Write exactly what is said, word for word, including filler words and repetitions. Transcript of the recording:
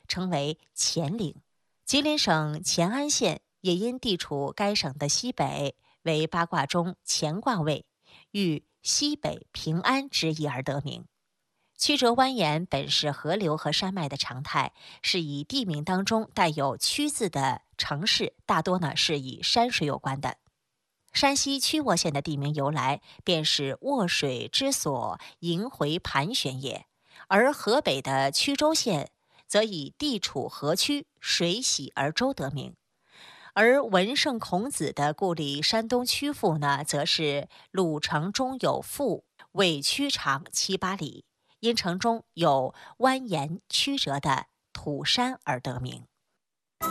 称为黔岭。吉林省乾安县也因地处该省的西北，为八卦中乾卦位，寓西北平安之意而得名。曲折蜿蜒本是河流和山脉的常态，是以地名当中带有“曲”字的城市，大多呢是以山水有关的。山西曲沃县的地名由来，便是沃水之所，萦回盘旋也；而河北的曲周县，则以地处河曲，水洗而周得名。而文圣孔子的故里山东曲阜呢，则是鲁城中有阜，纬曲长七八里，因城中有蜿蜒曲折的土山而得名。